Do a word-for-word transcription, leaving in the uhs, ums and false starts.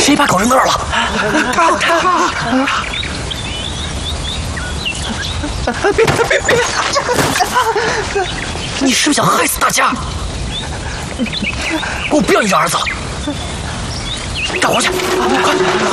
谁把狗扔那儿了？ 搞他！别别别！ 你是不是想害死大家？我不要你这儿子了，干活去，快！